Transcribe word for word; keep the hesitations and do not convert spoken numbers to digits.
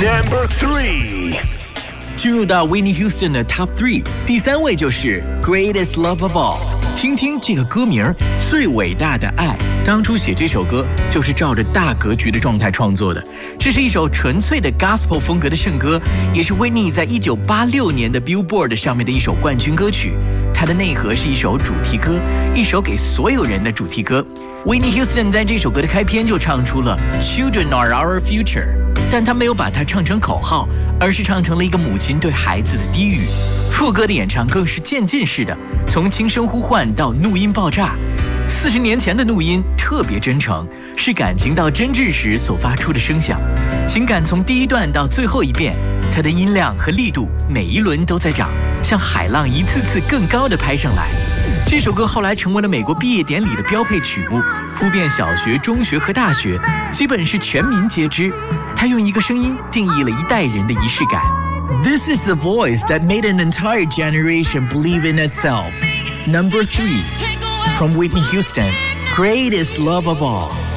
Number three。 进入到 Whitney Houston 的 Top three， 第三位就是 Greatest Love of All。听听这个歌名，最伟大的爱。当初写这首歌就是照着大格局的状态创作的。这是一首纯粹的 Gospel 风格的圣歌，也是 Whitney 在一九八六年的 Billboard 上面的一首冠军歌曲。它的内核是一首主题歌，一首给所有人的主题歌。Whitney Houston 在这首歌的开篇就唱出了 Children are our future， 但他没有把它唱成口号，而是唱成了一个母亲对孩子的低语。副歌的演唱更是渐进式的，从轻声呼唤到怒音爆炸。四十年前的怒音特别真诚，是感情到真挚时所发出的声响。情感从第一段到最后一遍，它的音量和力度每一轮都在涨，像海浪一次次更高的拍上来。这首歌后来成为了美国毕业典礼的标配曲目，铺遍小学、中学和大学，基本是全民皆知。它用一个声音定义了一代人的仪式感。This is the voice that made an entire generation believe in itself. Number three, from Whitney Houston, Greatest Love of All.